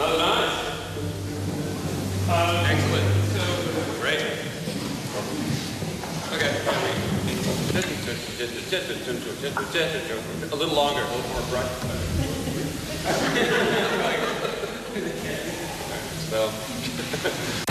Another nice. Excellent. Great. Okay. A little longer, a little more abrupt. So.